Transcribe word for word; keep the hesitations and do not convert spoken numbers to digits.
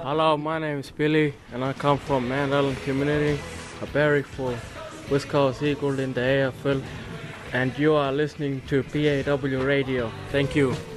Hello, my name is Billy, and I come from Mount Allen community, a barrack for West Coast Eagle in the A F L, and you are listening to P A W Radio. Thank you.